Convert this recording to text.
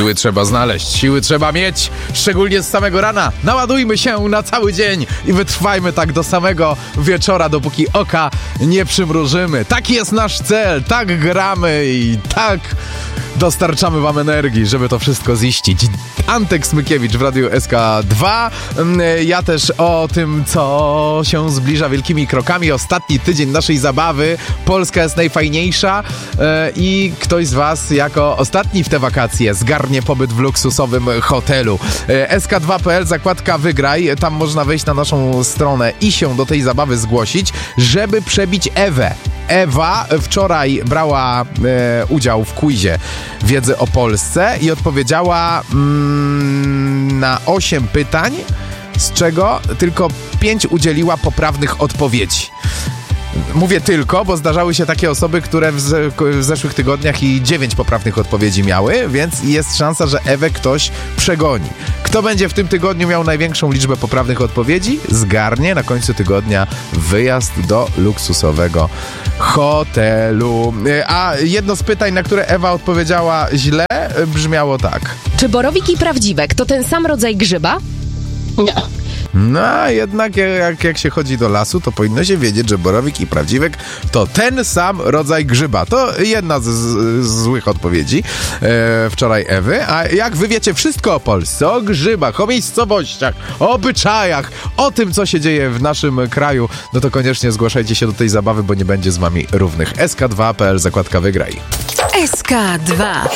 Siły trzeba znaleźć, siły trzeba mieć, szczególnie z samego rana. Naładujmy się na cały dzień i wytrwajmy tak do samego wieczora, dopóki oka nie przymrużymy. Taki jest nasz cel, tak gramy i tak dostarczamy wam energii, żeby to wszystko ziścić. Antek Smykiewicz w Radiu SK2. Ja też o tym, co się zbliża wielkimi krokami. Ostatni tydzień naszej zabawy. Polska jest najfajniejsza i ktoś z was jako ostatni w te wakacje zgarnie pobyt w luksusowym hotelu. SK2.pl, zakładka Wygraj. Tam można wejść na naszą stronę i się do tej zabawy zgłosić, żeby przebić Ewę. Ewa wczoraj brała udział w quizie wiedzy o Polsce i odpowiedziała na 8 pytań, z czego tylko 5 udzieliła poprawnych odpowiedzi. Mówię tylko, bo zdarzały się takie osoby, które w zeszłych tygodniach i 9 poprawnych odpowiedzi miały, więc jest szansa, że Ewę ktoś przegoni. Kto będzie w tym tygodniu miał największą liczbę poprawnych odpowiedzi, zgarnie na końcu tygodnia wyjazd do luksusowego hotelu. A jedno z pytań, na które Ewa odpowiedziała źle, brzmiało tak. Czy borowik i prawdziwek to ten sam rodzaj grzyba? Nie. No, a jednak jak się chodzi do lasu, to powinno się wiedzieć, że borowik i prawdziwek to ten sam rodzaj grzyba. To jedna z złych odpowiedzi wczoraj Ewy. A jak wy wiecie wszystko o Polsce, o grzybach, o miejscowościach, o obyczajach, o tym, co się dzieje w naszym kraju, no to koniecznie zgłaszajcie się do tej zabawy, bo nie będzie z wami równych. SK2.pl, zakładka Wygraj. SK2